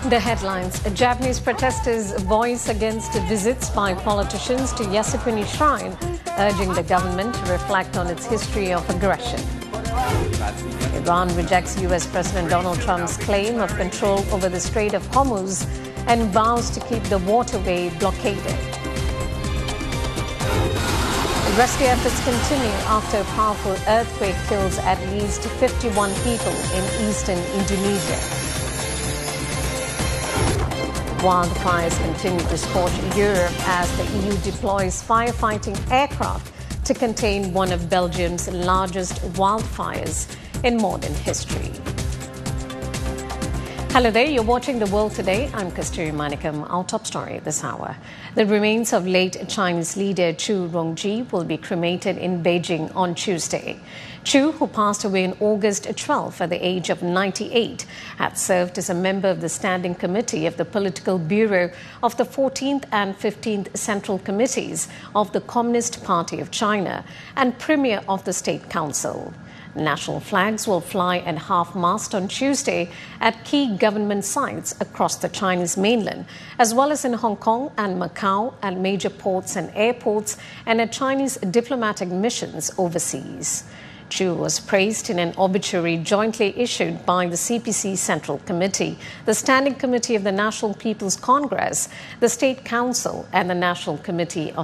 The headlines: Japanese protesters voice against visits by politicians to Yasukuni Shrine, urging the government to reflect on its history of aggression. Iran rejects US President Donald Trump's claim of control over the Strait of Hormuz and vows to keep the waterway blockaded. Rescue efforts continue after a powerful earthquake kills at least 51 people in eastern Indonesia. Wildfires continue to scorch Europe as the EU deploys firefighting aircraft to contain one of Belgium's largest wildfires in modern history. Hello there, you're watching The World Today. I'm Kasturi Manikam. Our top story this hour: the remains of late Chinese leader Zhu Rongji will be cremated in Beijing on Tuesday. Zhu, who passed away on August 12 at the age of 98, had served as a member of the Standing Committee of the Political Bureau of the 14th and 15th Central Committees of the Communist Party of China and Premier of the State Council. National flags will fly at half-mast on Tuesday at key government sites across the Chinese mainland, as well as in Hong Kong and Macau, at major ports and airports, and at Chinese diplomatic missions overseas. Zhu was praised in an obituary jointly issued by the CPC Central Committee, the Standing Committee of the National People's Congress, the State Council, and the National Committee of